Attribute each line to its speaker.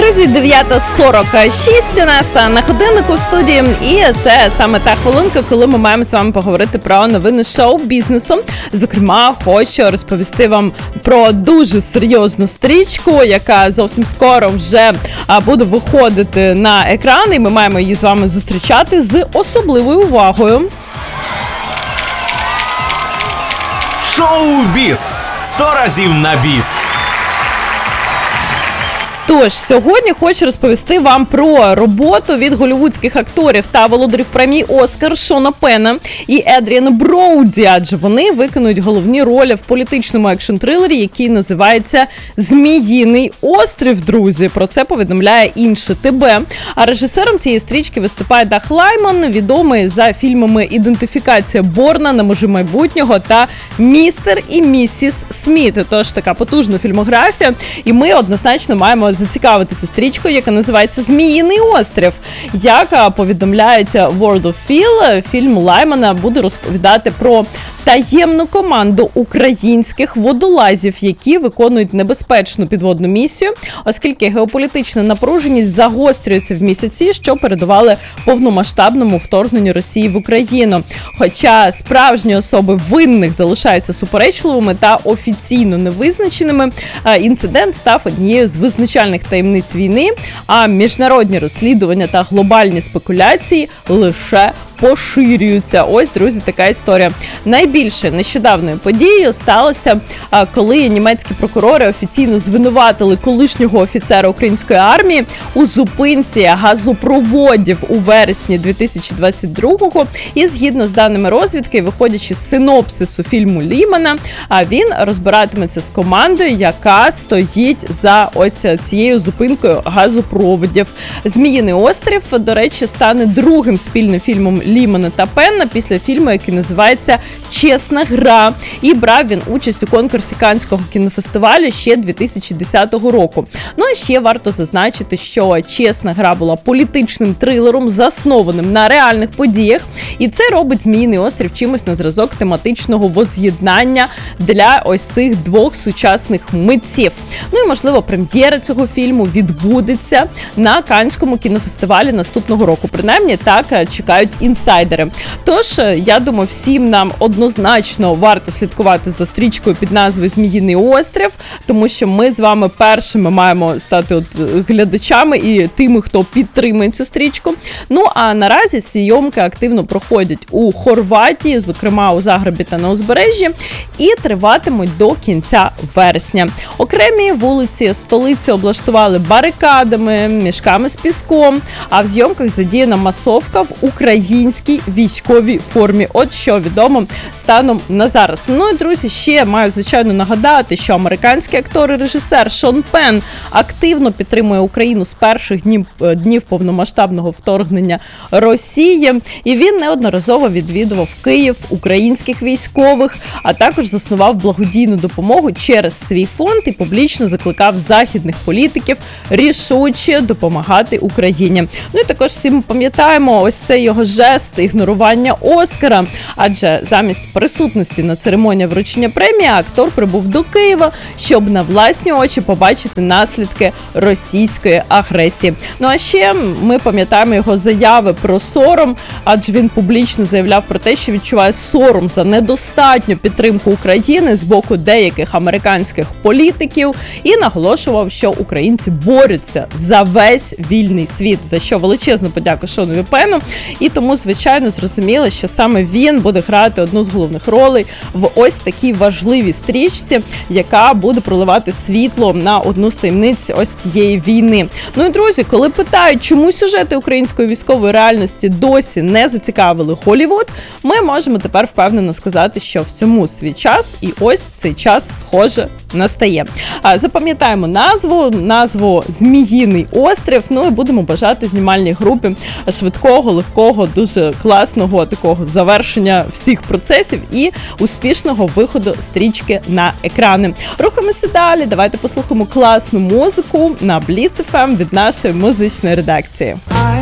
Speaker 1: Друзі, 9:46 у нас на годиннику в студії, і це саме та хвилинка, коли ми маємо з вами поговорити про новини шоу-бізнесу. Зокрема, хочу розповісти вам про дуже серйозну стрічку, яка зовсім скоро вже буде виходити на екрани, і ми маємо її з вами зустрічати з особливою увагою.
Speaker 2: Шоу-біз. 100 разів на біс.
Speaker 1: Тож, сьогодні хочу розповісти вам про роботу від голлівудських акторів та володарів премії «Оскар» Шона Пена і Едріана Броуді, адже вони виконують головні ролі в політичному екшн-трилері, який називається «Зміїний острів», друзі. Про це повідомляє інше ТБ. А режисером цієї стрічки виступає Даг Лайман, відомий за фільмами «Ідентифікація Борна», «На межі майбутнього» та «Містер і місіс Сміт». Тож така потужна фільмографія, і ми однозначно маємо зацікавитися стрічкою, яка називається «Зміїний острів». Як повідомляють World of Film, фільм Лаймана буде розповідати про таємну команду українських водолазів, які виконують небезпечну підводну місію, оскільки геополітична напруженість загострюється в місяці, що передували повномасштабному вторгненню Росії в Україну. Хоча справжні особи винних залишаються суперечливими та офіційно невизначеними, інцидент став однією з визначальних таємниць війни, а міжнародні розслідування та глобальні спекуляції лише поширюються. Ось, друзі, така історія. Найбільше нещодавною подією сталося, коли німецькі прокурори офіційно звинуватили колишнього офіцера української армії у зупинці газопроводів у вересні 2022-го. І згідно з даними розвідки, виходячи з синопсису фільму Лімана, він розбиратиметься з командою, яка стоїть за ось цією зупинкою газопроводів. «Зміїний острів», до речі, стане другим спільним фільмом Лімана та Пенна після фільму, який називається «Чесна гра». І брав він участь у конкурсі Каннського кінофестивалю ще 2010 року. Ну і ще варто зазначити, що «Чесна гра» була політичним трилером, заснованим на реальних подіях. І це робить «Зміїний острів» чимось на зразок тематичного воз'єднання для ось цих двох сучасних митців. Ну і, можливо, прем'єра цього фільму відбудеться на Каннському кінофестивалі наступного року. Принаймні, так чекають інсайдери. Тож, я думаю, всім нам однозначно варто слідкувати за стрічкою під назвою «Зміїний острів», тому що ми з вами першими маємо стати глядачами і тими, хто підтримує цю стрічку. Ну, а наразі зйомки активно проходять у Хорватії, зокрема у Загребі та на узбережжі, і триватимуть до кінця вересня. Окремі вулиці столиці облаштували барикадами, мішками з піском, а в зйомках задіяна масовка в українській військовій формі. От що відомо станом на зараз. Ну і, друзі, ще маю, звичайно, нагадати, що американський актор і режисер Шон Пен активно підтримує Україну з перших днів повномасштабного вторгнення Росії. І він неодноразово відвідував Київ, українських військових, а також заснував благодійну допомогу через свій фонд і публічно закликав західних політиків рішуче допомагати Україні. Ну і також всі ми пам'ятаємо ось цей його жест ігнорування Оскара, адже замість присутності на церемонії вручення премії актор прибув до Києва, щоб на власні очі побачити наслідки російської агресії. Ну а ще ми пам'ятаємо його заяви про сором, адже він публічно заявляв про те, що відчуває сором за недостатню підтримку України з боку деяких американських політиків і наголошував, що українці борються за весь вільний світ, за що величезну подяку Шонові Пену. І тому, звичайно, зрозуміло, що саме він буде грати одну з головних ролей в ось такій важливій стрічці, яка буде проливати світло на одну з таємниць ось цієї війни. Ну і, друзі, коли питають, чому сюжети української військової реальності досі не зацікавили Голлівуд, ми можемо тепер впевнено сказати, що всьому свій час, і ось цей час, схоже, настає. Запам'ятаємо назву «Зміїний острів», ну і будемо бажати знімальній групі швидкого, легкого, дуже класного такого завершення всіх процесів і успішного виходу стрічки на екрани. Рухаємося далі, давайте послухаємо класну музику на Blitz FM від нашої музичної редакції.